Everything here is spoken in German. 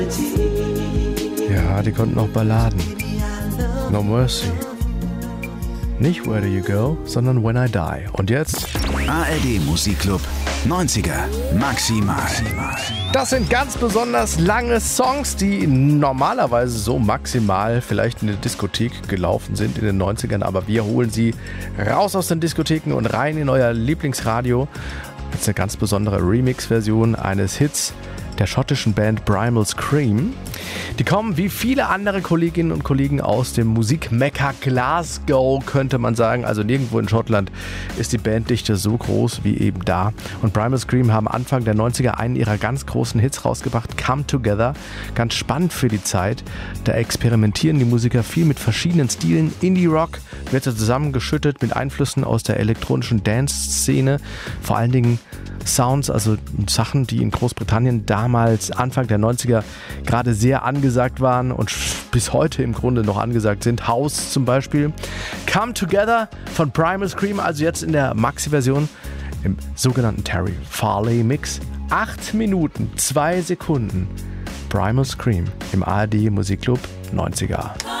Ja, die konnten auch Balladen. No Mercy. Nicht Where Do You Go, sondern When I Die. Und jetzt? ARD Musikclub 90er Maximal. Das sind ganz besonders lange Songs, die normalerweise so maximal vielleicht in der Diskothek gelaufen sind in den 90ern. Aber wir holen sie raus aus den Diskotheken und rein in euer Lieblingsradio. Jetzt eine ganz besondere Remix-Version eines Hits der schottischen Band Primal Scream. Die kommen wie viele andere Kolleginnen und Kollegen aus dem Musikmekka Glasgow, könnte man sagen. Also nirgendwo in Schottland ist die Banddichte so groß wie eben da. Und Primal Scream haben Anfang der 90er einen ihrer ganz großen Hits rausgebracht, Come Together. Ganz spannend für die Zeit. Da experimentieren die Musiker viel mit verschiedenen Stilen. Indie-Rock wird so zusammengeschüttet mit Einflüssen aus der elektronischen Dance-Szene. Vor allen Dingen Sounds, also Sachen, die in Großbritannien damals Anfang der 90er gerade sehr angesagt waren und bis heute im Grunde noch angesagt sind. House zum Beispiel. Come Together von Primal Scream, also jetzt in der Maxi-Version im sogenannten Terry Farley Mix. 8 Minuten, 2 Sekunden. Primal Scream im ARD Musikclub 90er.